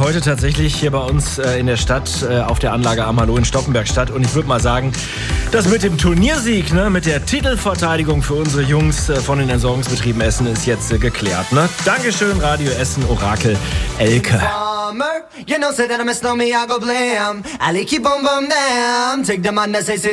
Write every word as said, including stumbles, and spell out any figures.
heute tatsächlich hier bei uns äh, in der Stadt äh, auf der Anlage Amalo in Stoppenberg statt. Und ich würde mal sagen, das mit dem Turniersieg, ne, mit der Titelverteidigung für unsere Jungs äh, von den Entsorgungsbetrieben Essen ist jetzt äh, geklärt. Ne? Dankeschön, Radio Essen, Orakel Elke. You know, say that I miss no me, I go blam. I keep on bum down. Take the man that say, say